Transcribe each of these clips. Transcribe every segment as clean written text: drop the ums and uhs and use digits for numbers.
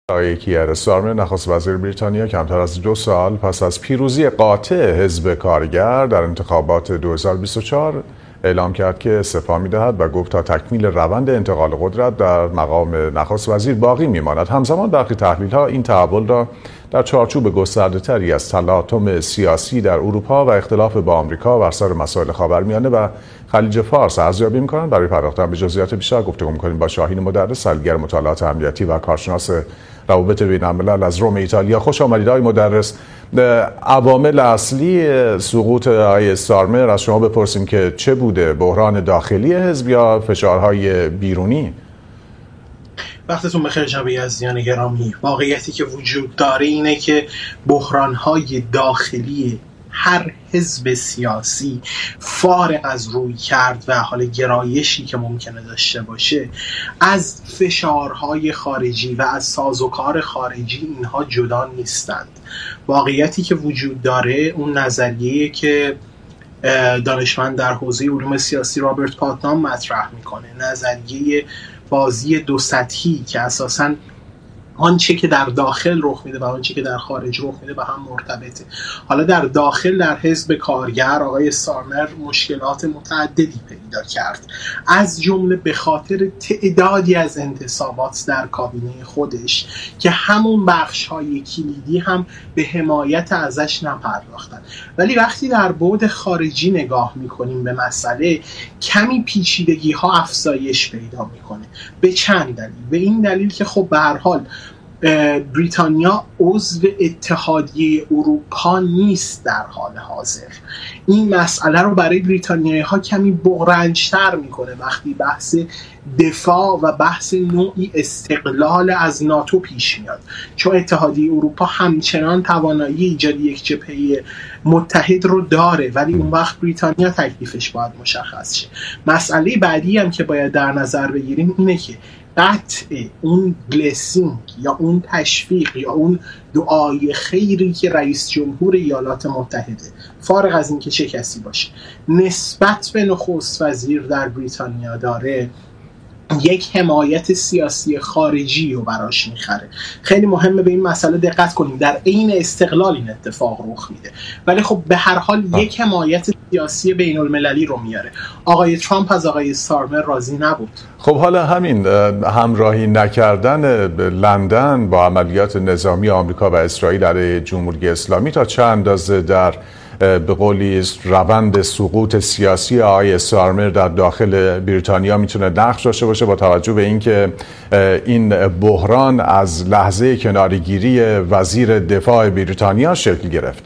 آقای کیر استارمر نخست وزیر بریتانیا کمتر از 2 سال پس از پیروزی قاطع حزب کارگر در انتخابات 2024 اعلام کرد که استعفا می‌دهد و گفت تا تکمیل روند انتقال قدرت در مقام نخست وزیر باقی می‌ماند. همزمان برخی تحلیل‌ها این تحول را در چارچوب گسترده‌تری از تلاطم سیاسی در اروپا و اختلاف با آمریکا بر سر مسائل خاورمیانه و خلیج فارس ارزیابی می‌کنند. برای پرداختن به جزئیات بیشتر گفتگو می‌کنیم با شاهین مدرس، سالگرد مطالعات امنیتی و کارشناس روابط بین‌الملل از روم ایتالیا. خوش آمدید آقای مدرس. عوامل اصلی سقوط آقای استارمر از شما بپرسیم که چه بوده؟ بحران داخلی حزب یا فشارهای بیرونی؟ وقتتون بخیر جناب یزدیان گرامی. واقعیتی که وجود داره اینه که بحران‌های داخلی هر حزب سیاسی فارغ از روی کرد و حال گرایشی که ممکنه داشته باشه از فشارهای خارجی و از سازوکار خارجی اینها جدا نیستند. واقعیتی که وجود داره اون نظریه که دانشمند در حوزه علوم سیاسی رابرت پاتنام مطرح میکنه، نظریه بازی دو سطحی که اساساً آنچه که در داخل رخ میده و آنچه که در خارج رخ میده به هم مرتبطه. حالا در داخل در حزب کارگر آقای استارمر مشکلات متعددی پیدا کرد، از جمله به خاطر تعدادی از انتصابات در کابینه خودش که همون بخش‌های کلیدی هم به حمایت ازش نپرداختن. ولی وقتی در بعد خارجی نگاه میکنیم به مسئله، کمی پیچیدگی‌ها افزایش پیدا میکنه. به چند دلیل. به این دلیل که خب به هر حال بریتانیا عضو اتحادیه اروپا نیست در حال حاضر. این مسئله رو برای بریتانیایی ها کمی بغرنج‌تر میکنه وقتی بحث دفاع و بحث نوعی استقلال از ناتو پیش میاد، چون اتحادیه اروپا همچنان توانایی ایجاد یک جبهه متحد رو داره، ولی اون وقت بریتانیا تکلیفش باید مشخص شه. مسئله بعدی هم که باید در نظر بگیریم اینه که قطع اون بلسینگ یا اون تشویق یا اون دعای خیری که رئیس جمهور ایالات متحده فارغ از اینکه چه کسی باشه نسبت به نخست وزیر در بریتانیا داره، یک حمایت سیاسی خارجی رو براش میخره. خیلی مهمه به این مسئله دقت کنیم. در عین استقلال این اتفاق رخ میده، ولی خب به هر حال یک حمایت سیاسی بین المللی رو میاره. آقای ترامپ از آقای استارمر راضی نبود. خب حالا همین همراهی نکردن لندن با عملیات نظامی آمریکا و اسرائیل علیه جمهوری اسلامی تا چه اندازه در به قولی روند سقوط سیاسی آقای استارمر در داخل بریتانیا میتونه نقش داشته باشه، با توجه به اینکه این بحران از لحظه کنارگیری وزیر دفاع بریتانیا شکل گرفت؟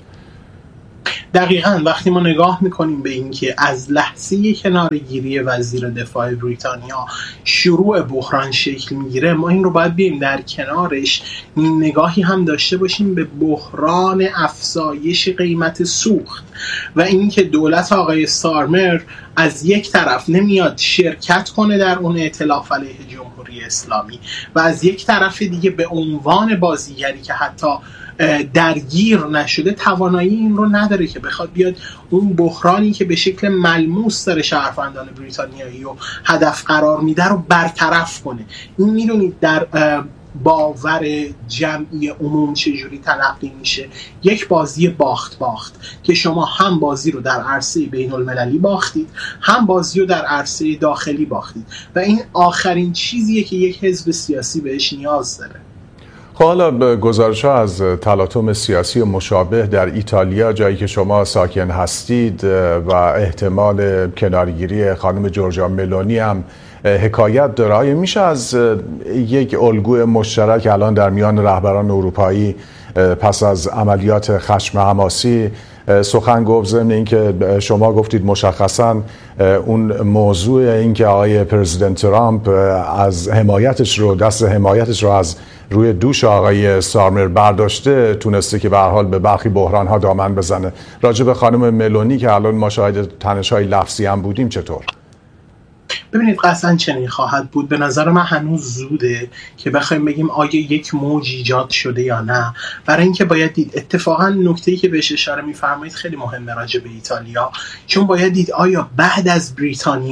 دقیقاً وقتی ما نگاه میکنیم به اینکه از لحظه کنارگیری وزیر دفاع بریتانیا شروع بحران شکل میگیره، ما این رو باید بیایم در کنارش این نگاهی هم داشته باشیم به بحران افزایش قیمت سوخت و اینکه دولت آقای استارمر از یک طرف نمیاد شرکت کنه در اون ائتلاف علیه جمهوری اسلامی و از یک طرف دیگه به عنوان بازیگری که حتی درگیر نشده توانایی این رو نداره که بخواد بیاد اون بحرانی که به شکل ملموس داره شهروندان بریتانیایی رو هدف قرار میده رو برطرف کنه. این میدونید در باور جمعی عموم چجوری تلقی میشه؟ یک بازی باخت که شما هم بازی رو در عرصه بین المللی باختید، هم بازی رو در عرصه داخلی باختید و این آخرین چیزیه که یک حزب سیاسی بهش نیاز داره. حالا گزارش‌ها از تلاطم سیاسی مشابه در ایتالیا، جایی که شما ساکن هستید، و احتمال کنارگیری خانم جورجیا ملونی هم حکایت داره. آیا میشه از یک الگوی مشترک الان در میان رهبران اروپایی پس از عملیات خشم حماسی سخن گفت؟ ضمن اینکه شما گفتید مشخصا اون موضوع اینکه آقای پرزیدنت ترامپ از دست حمایتش رو از روی دوش آقای استارمر برداشته، تونسته که به هر حال به برخی بحران‌ها دامن بزنه. راجع به خانم ملونی که الان ما شاهد تنش‌های لفظی هم بودیم چطور؟ ببینید قطعاً چنین خواهد بود. به نظر من هنوز زوده که بخوایم بگیم آیا یک موج ایجاد شده یا نه، برای اینکه باید دید. اتفاقاً نکته‌ای که بهش اشاره می‌فرمایید خیلی مهمه راجع به ایتالیا، چون باید دید آیا بعد از بریتانیا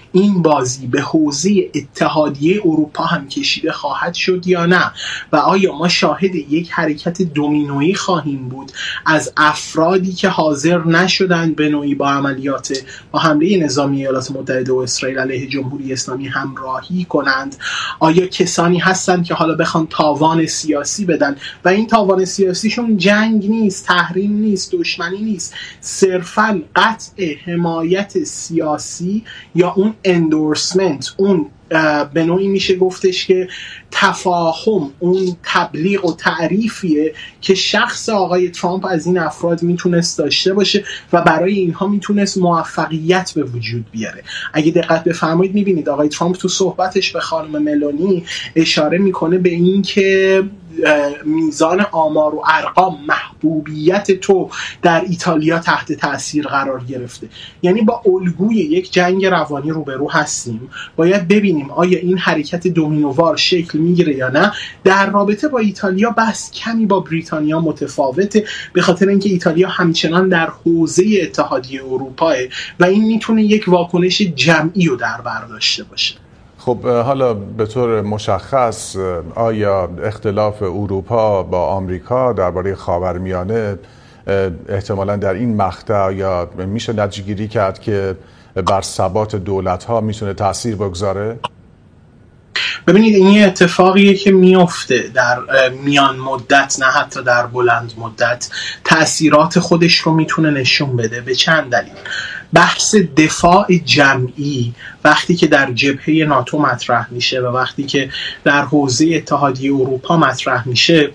این بازی به حوزه اتحادیه اروپا هم کشیده خواهد شد یا نه، و آیا ما شاهد یک حرکت دومینویی خواهیم بود از افرادی که حاضر نشدند به نوعی با عملیات با حمله نظامی ایالات متحده و اسرائیل علیه جمهوری اسلامی همراهی کنند؟ آیا کسانی هستند که حالا بخوان تاوان سیاسی بدن و این تاوان سیاسیشون جنگ نیست، تحریم نیست، دشمنی نیست، صرفاً قطع حمایت سیاسی یا اون اندورسمنت، اون به نوعی میشه گفتش که تفاهم، اون تبلیغ و تعریفیه که شخص آقای ترامپ از این افراد میتونست داشته باشه و برای اینها میتونست موفقیت به وجود بیاره. اگه دقت بفرمایید میبینید آقای ترامپ تو صحبتش به خانم ملانی اشاره میکنه به این که میزان آمار و ارقام محبوبیت تو در ایتالیا تحت تاثیر قرار گرفته. یعنی با الگوی یک جنگ روانی روبرو هستیم. باید ببینیم آیا این حرکت دومینووار شکل میگیره یا نه. در رابطه با ایتالیا بحث کمی با بریتانیا متفاوته، به خاطر اینکه ایتالیا همچنان در حوزه اتحادیه اروپاه و این میتونه یک واکنش جمعی رو در بر داشته باشه. خب حالا به طور مشخص آیا اختلاف اروپا با آمریکا درباره خاورمیانه احتمالاً در این مقطع یا میشه نتیجه گیری کرد که بر ثبات دولت‌ها میتونه تأثیر بگذاره؟ ببینید این اتفاقیه که میفته در میان مدت، نه حتی در بلند مدت، تأثیرات خودش رو میتونه نشون بده به چند دلیل. بحث دفاع جمعی وقتی که در جبهه ناتو مطرح میشه و وقتی که در حوزه اتحادیه اروپا مطرح میشه،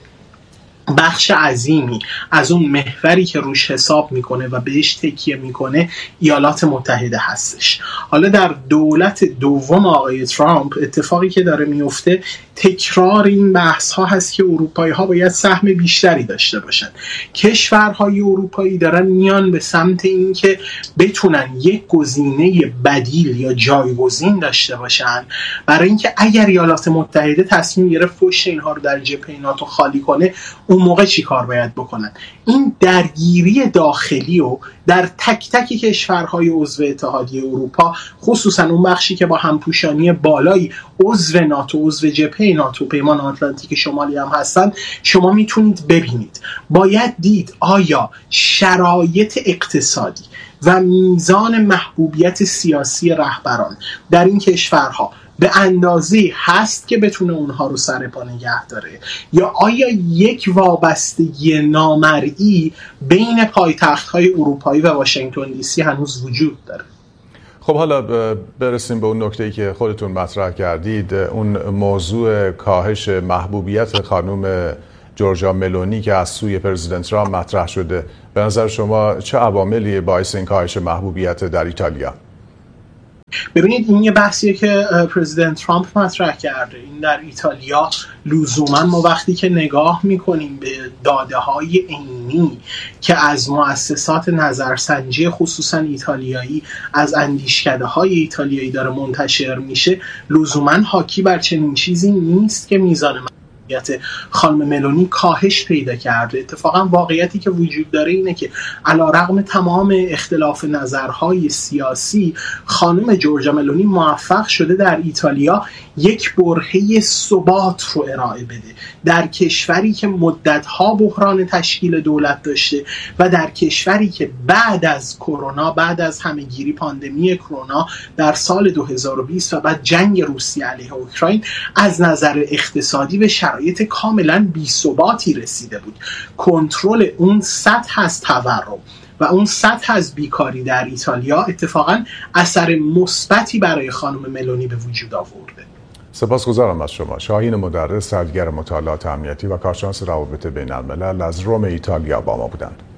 بخش عظیمی از اون محوری که روش حساب میکنه و بهش تکیه میکنه ایالات متحده هستش. حالا در دولت دوم آقای ترامپ اتفاقی که داره میفته تکرار این بحث ها هست که اروپایی ها باید سهم بیشتری داشته باشن. کشورهای اروپایی دارن میان به سمت این که بتونن یک گزینه بدیل یا جایگزین داشته باشن، برای اینکه اگر ایالات متحده تصمیم گرفت پشت اینها رو در جبهه ناتو خالی کنه، اون موقع چی کار باید بکنن؟ این درگیری داخلی و در تک تک کشورهای عضو اتحادیه اروپا، خصوصا اون بخشی که با همپوشانی بالایی عضو ناتو، عضو جبهه ناتو، پیمان آتلانتیک شمالی هم هستن، شما میتونید ببینید. باید دید آیا شرایط اقتصادی و میزان محبوبیت سیاسی رهبران در این کشورها به اندازه هست که بتونه اونها رو سر پا نگه داره، یا آیا یک وابستگی نامرئی بین پایتخت‌های اروپایی و واشنگتن دی سی هنوز وجود داره؟ خب حالا برسیم به اون نکته‌ای که خودتون مطرح کردید، اون موضوع کاهش محبوبیت خانم جورجیا ملونی که از سوی پرزیدنت ترامپ مطرح شده. به نظر شما چه عواملی باعث این کاهش محبوبیت در ایتالیا؟ ببینید این یه بحثیه که پرزیدنت ترامپ مطرح کرده. این در ایتالیا لزوما ما وقتی که نگاه میکنیم به داده‌های عینی که از مؤسسات نظرسنجی خصوصا ایتالیایی، از اندیشکده‌های ایتالیایی داره منتشر میشه، لزوما حاکی بر چنین چیزی نیست که میزان خانم ملونی کاهش پیدا کرده. اتفاقا واقعیتی که وجود داره اینه که علیرغم تمام اختلاف نظرهای سیاسی، خانم جورجیا ملونی موفق شده در ایتالیا یک برهه ثبات رو ارائه بده در کشوری که مدتها بحران تشکیل دولت داشته و در کشوری که بعد از کرونا، بعد از همهگیری پاندمی کرونا در سال 2020 و بعد جنگ روسیه علیه اوکراین، از نظر اقتصادی به شرایط کاملا بی‌ثباتی رسیده بود. کنترل اون سطح از تورم و اون سطح از بیکاری در ایتالیا اتفاقا اثر مثبتی برای خانم ملونی به وجود آورده. سپاسگزارم از شما. شاهین مدرس، سرگرم مطالعات امنیتی و کارشناس روابط بین الملل از روم ایتالیا با ما بودند.